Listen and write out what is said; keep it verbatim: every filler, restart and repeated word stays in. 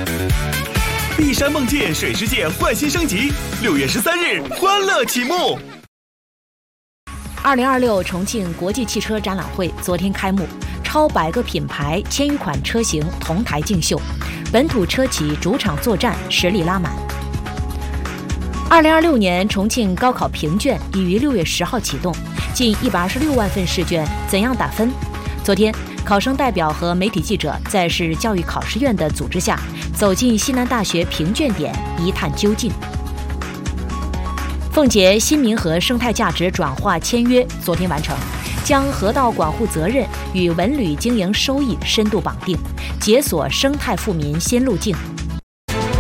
碧山梦界水世界焕新升级，六月十三日欢乐启幕。 二零二六重庆国际汽车展览会昨天开幕，超百个品牌、千余款车型同台竞秀，本土车企主场作战，实力拉满。二零二六年重庆高考评卷已于六月十号启动，近一百二十六万份试卷，怎样打分？昨天，考生代表和媒体记者在市教育考试院的组织下，走进西南大学评卷点，一探究竟。奉节新民河生态价值转化签约昨天完成，将河道管护责任与文旅经营收益深度绑定，解锁生态富民新路径。